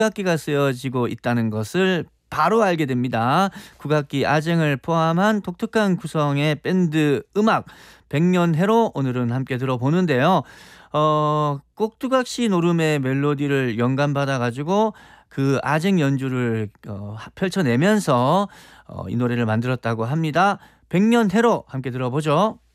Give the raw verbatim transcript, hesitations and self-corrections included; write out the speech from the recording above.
국악기가 쓰여지고 있다는 것을 바로 알게 됩니다. 국악기 아쟁을 포함한 독특한 구성의 밴드 음악 백년해로 오늘은 함께 들어보는데요. 어, 꼭두각시 노름의 멜로디를 영감받아 가지고 그 아쟁 연주를 어, 펼쳐내면서 어, 이 노래를 만들었다고 합니다. 백년해로 함께 들어보죠.